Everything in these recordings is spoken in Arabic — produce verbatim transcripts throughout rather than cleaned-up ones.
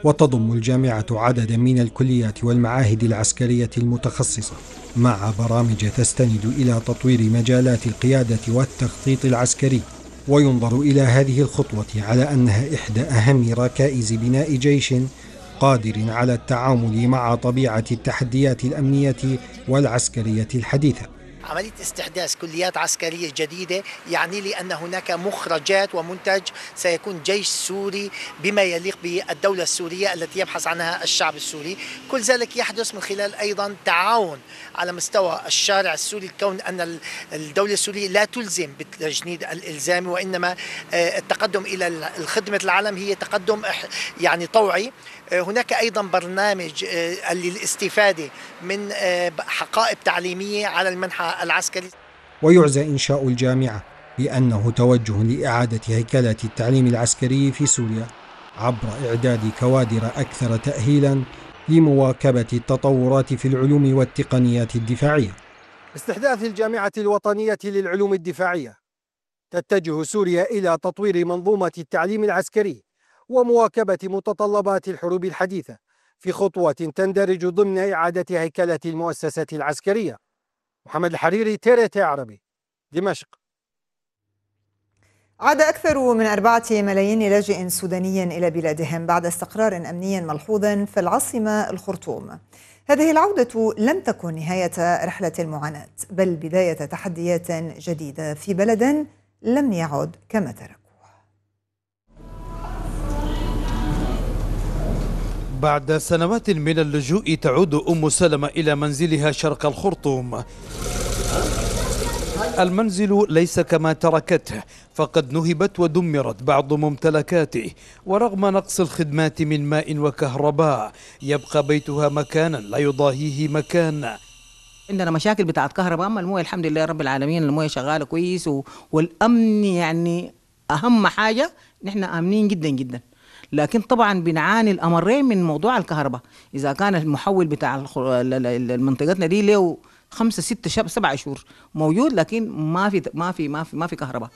وتضم الجامعة عددا من الكليات والمعاهد العسكرية المتخصصة مع برامج تستند إلى تطوير مجالات القيادة والتخطيط العسكري. وينظر إلى هذه الخطوة على أنها إحدى أهم ركائز بناء جيش قادر على التعامل مع طبيعة التحديات الأمنية والعسكرية الحديثة. عملية استحداث كليات عسكرية جديدة يعني لي أن هناك مخرجات ومنتج سيكون جيش سوري بما يليق بالدولة السورية التي يبحث عنها الشعب السوري. كل ذلك يحدث من خلال أيضا تعاون على مستوى الشارع السوري، كون أن الدولة السورية لا تلزم بالتجنيد الإلزامي، وإنما التقدم إلى الخدمة العالم هي تقدم يعني طوعي. هناك أيضا برنامج للاستفادة من حقائب تعليمية على المنحى العسكري. ويعزى إنشاء الجامعة بأنه توجه لإعادة هيكلة التعليم العسكري في سوريا عبر إعداد كوادر أكثر تأهيلا لمواكبة التطورات في العلوم والتقنيات الدفاعية. باستحداث الجامعة الوطنية للعلوم الدفاعية تتجه سوريا إلى تطوير منظومة التعليم العسكري ومواكبة متطلبات الحروب الحديثة في خطوة تندرج ضمن إعادة هيكلة المؤسسة العسكرية. محمد الحريري، تي آر تي عربي، دمشق. عاد أكثر من أربعة ملايين لاجئ سوداني إلى بلادهم بعد استقرار أمني ملحوظ في العاصمة الخرطوم. هذه العودة لم تكن نهاية رحلة المعاناة، بل بداية تحديات جديدة في بلد لم يعد كما تركوا. بعد سنوات من اللجوء تعود أم سلمة إلى منزلها شرق الخرطوم. المنزل ليس كما تركته، فقد نهبت ودمرت بعض ممتلكاته، ورغم نقص الخدمات من ماء وكهرباء يبقى بيتها مكانا لا يضاهيه مكان. عندنا مشاكل بتاعت كهرباء، أما المويه الحمد لله رب العالمين المويه شغالة كويس، والأمن يعني أهم حاجة، نحن آمنين جدا جدا. لكن طبعا بنعاني الأمرين من موضوع الكهرباء. إذا كان المحول بتاع منطقتنا دي له خمسة ستة شب سبعة شهور موجود، لكن ما في ما في ما في ما في كهرباء.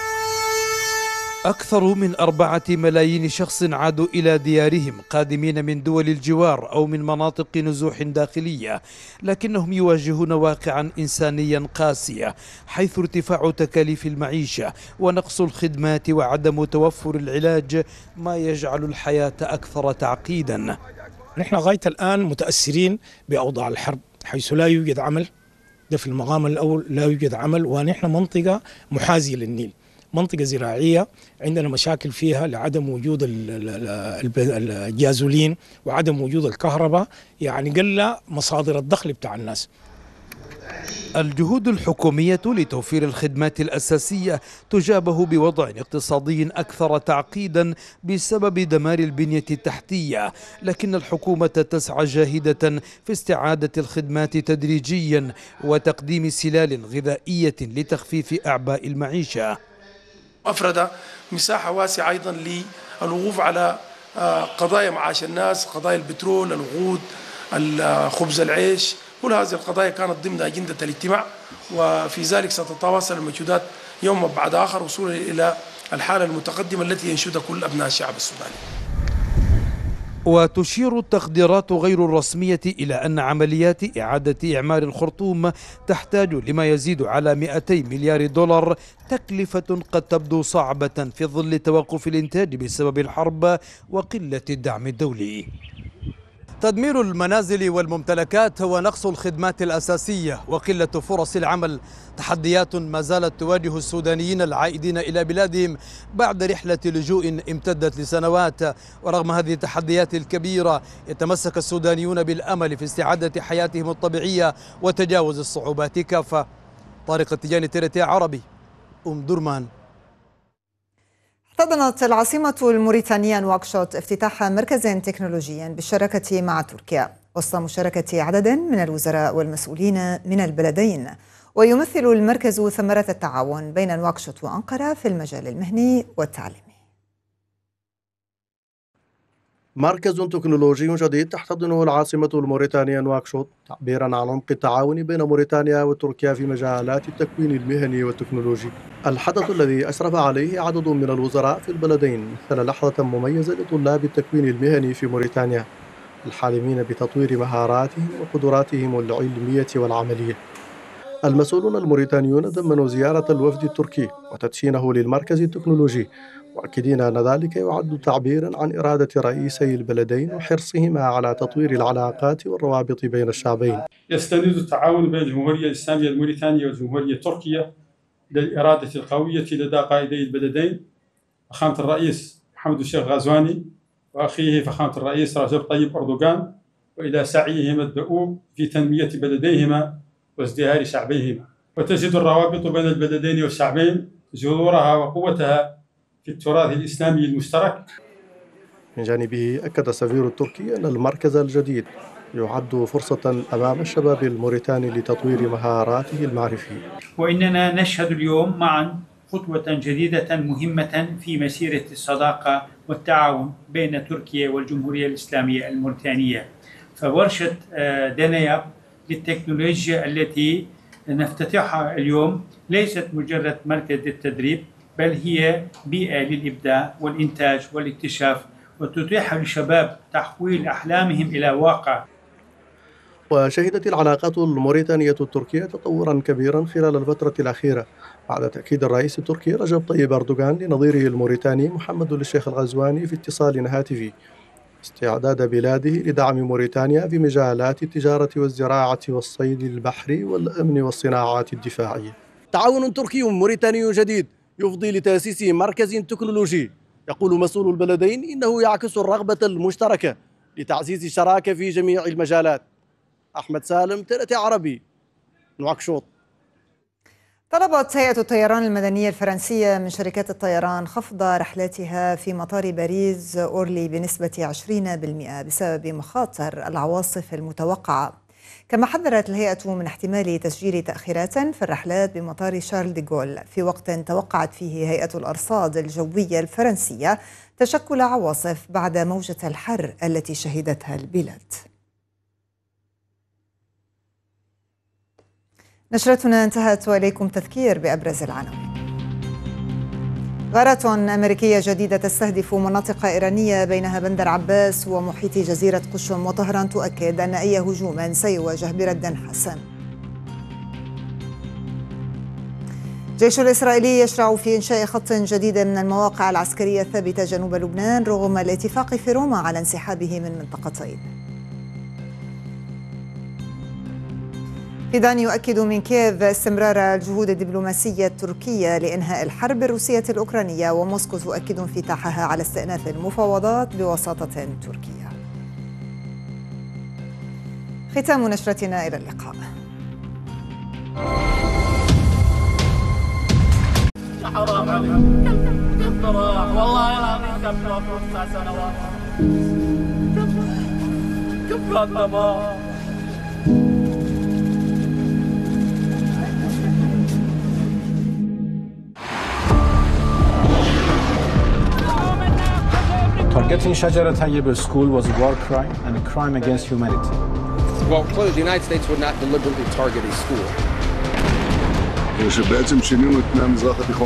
أكثر من أربعة ملايين شخص عادوا إلى ديارهم قادمين من دول الجوار أو من مناطق نزوح داخلية، لكنهم يواجهون واقعا إنسانيا قاسية، حيث ارتفاع تكاليف المعيشة ونقص الخدمات وعدم توفر العلاج ما يجعل الحياة أكثر تعقيدا. نحن غاية الآن متأثرين بأوضاع الحرب، حيث لا يوجد عمل. ده في المقام الأول لا يوجد عمل، ونحن منطقة محاذية للنيل، منطقة زراعية عندنا مشاكل فيها لعدم وجود الجازولين وعدم وجود الكهرباء، يعني قل مصادر الدخل بتاع الناس. الجهود الحكومية لتوفير الخدمات الأساسية تجابه بوضع اقتصادي أكثر تعقيدا بسبب دمار البنية التحتية، لكن الحكومة تسعى جاهدة في استعادة الخدمات تدريجيا وتقديم سلال غذائية لتخفيف أعباء المعيشة. أفرد مساحة واسعة أيضا للوقوف على قضايا معاش الناس، قضايا البترول، الوقود، خبز العيش. كل هذه القضايا كانت ضمن أجندة الاجتماع، وفي ذلك ستتواصل المجهودات يوم بعد آخر وصولا إلى الحالة المتقدمة التي ينشدها كل أبناء الشعب السوداني. وتشير التقديرات غير الرسمية إلى أن عمليات إعادة إعمار الخرطوم تحتاج لما يزيد على مئتي مليار دولار، تكلفة قد تبدو صعبة في ظل توقف الإنتاج بسبب الحرب وقلة الدعم الدولي. تدمير المنازل والممتلكات ونقص الخدمات الأساسية وقلة فرص العمل تحديات ما زالت تواجه السودانيين العائدين إلى بلادهم بعد رحلة لجوء امتدت لسنوات. ورغم هذه التحديات الكبيرة يتمسك السودانيون بالأمل في استعادة حياتهم الطبيعية وتجاوز الصعوبات كافة. طارق التجاني، تي آر تي عربي، أم درمان. احتضنت العاصمة الموريتانية نواكشوط افتتاح مركز تكنولوجي بالشراكة مع تركيا وسط مشاركة عدد من الوزراء والمسؤولين من البلدين، ويمثل المركز ثمرة التعاون بين نواكشوط وأنقرة في المجال المهني والتعليمي. مركز تكنولوجي جديد تحتضنه العاصمة الموريتانية نواكشوط تعبيرا عن عمق التعاون بين موريتانيا وتركيا في مجالات التكوين المهني والتكنولوجي. الحدث الذي أشرف عليه عدد من الوزراء في البلدين مثل لحظة مميزة لطلاب التكوين المهني في موريتانيا الحالمين بتطوير مهاراتهم وقدراتهم العلمية والعملية. المسؤولون الموريتانيون ضمنوا زيارة الوفد التركي وتدشينه للمركز التكنولوجي، مؤكدين أن ذلك يعد تعبيرا عن إرادة رئيسي البلدين وحرصهما على تطوير العلاقات والروابط بين الشعبين. يستند التعاون بين الجمهورية الإسلامية الموريتانية والجمهورية التركية للإرادة القوية لدى قائدي البلدين فخامة الرئيس محمد الشيخ غزواني وأخيه فخامة الرئيس رجب طيب أردوغان، وإلى سعيهما الدؤوب في تنمية بلديهما وازدهار شعبيهما. وتجد الروابط بين البلدين والشعبين جذورها وقوتها في التراث الإسلامي المشترك. من جانبه أكد السفير التركي أن المركز الجديد يعد فرصة أمام الشباب الموريتاني لتطوير مهاراته المعرفية. وإننا نشهد اليوم معا خطوة جديدة مهمة في مسيرة الصداقة والتعاون بين تركيا والجمهورية الإسلامية الموريتانية. فورشة دانياب للتكنولوجيا التي نفتتحها اليوم ليست مجرد مركز للتدريب، بل هي بيئة للإبداع والإنتاج والاكتشاف، وتتيح للشباب تحويل أحلامهم إلى واقع. وشهدت العلاقات الموريتانية التركية تطورا كبيرا خلال الفترة الأخيرة بعد تأكيد الرئيس التركي رجب طيب أردوغان لنظيره الموريتاني محمد الشيخ الغزواني في اتصال هاتفي استعداد بلاده لدعم موريتانيا في مجالات التجارة والزراعة والصيد البحري والأمن والصناعات الدفاعية. تعاون تركي موريتاني جديد يفضي لتأسيس مركز تكنولوجي، يقول مسؤول البلدين إنه يعكس الرغبة المشتركة لتعزيز الشراكة في جميع المجالات. أحمد سالم، تلاتة عربي، نواكشوط. طلبت هيئة الطيران المدنية الفرنسية من شركات الطيران خفض رحلاتها في مطار باريس أورلي بنسبة عشرين بالمئة بسبب مخاطر العواصف المتوقعة. كما حذرت الهيئة من احتمال تسجيل تأخيرات في الرحلات بمطار شارل دي غول في وقت توقعت فيه هيئة الأرصاد الجوية الفرنسية تشكل عواصف بعد موجة الحر التي شهدتها البلاد. نشرتنا انتهت، وإليكم تذكير بأبرز العناوين. غارات أمريكية جديدة تستهدف مناطق إيرانية بينها بندر عباس ومحيط جزيرة قشم، وطهران تؤكد أن أي هجوم سيواجه برد حاسم. الجيش الإسرائيلي يشرع في إنشاء خط جديد من المواقع العسكرية الثابتة جنوب لبنان رغم الاتفاق في روما على انسحابه من منطقتين. فيدان يؤكد من كييف استمرار الجهود الدبلوماسية التركية لإنهاء الحرب الروسية الأوكرانية، وموسكو تؤكد انفتاحها على استئناف المفاوضات بوساطة تركية. ختام نشرتنا، إلى اللقاء. حرام عليك، كم راح والله العظيم، كم راح تسع سنوات، كم راح. Targeting Shajara Tayyib school was a war crime and a crime against humanity. Well, clearly the United States would not deliberately target a school. שבעצם שינינו את פני המזרח התיכון.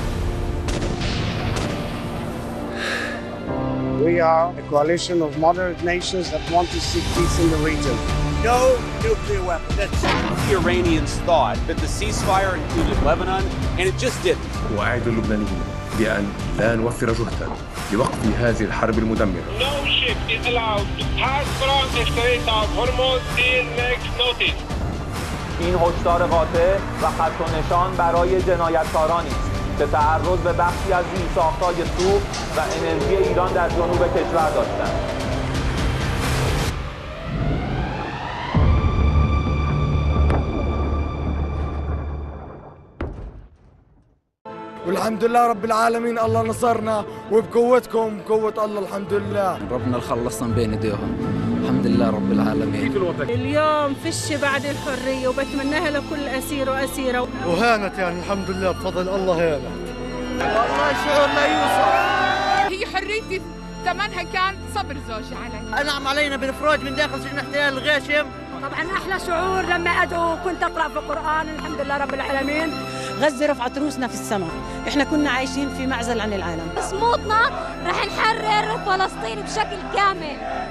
We are a coalition of moderate nations that want to seek peace in the region. No nuclear weapons. That's the Iranians thought that the ceasefire included Lebanon, and it just didn't. وأعد اللبنانيين بأن لا نوفر جهدا لوقف هذه الحرب المدمرة. No ship is allowed to pass from the Strait of Hormuz till next notice. این هشدار قاطع و خط و نشان برای جنایتکارانی است که تعرض به بخشی از زیرساخت‌های سوخت و انرژی ایران در جنوب کشور داشتند. والحمد لله رب العالمين، الله نصرنا وبقوتكم قوة الله الحمد لله. ربنا خلصنا بين ايديهم الحمد لله رب العالمين. اليوم فش بعد الحرية وبتمناها لكل أسير وأسيرة. وهانت يعني الحمد لله بفضل الله هانت. والله شعور لا يوصف. هي حريتي ثمنها كان صبر زوجي علي. أنعم علينا بالإفراج من داخل سجن احتلال الغاشم. طبعا أحلى شعور لما أدعو كنت أقرأ في القرآن. الحمد لله رب العالمين. غزة رفعت روسنا في السماء، إحنا كنا عايشين في معزل عن العالم. بصموتنا رح نحرر فلسطين بشكل كامل.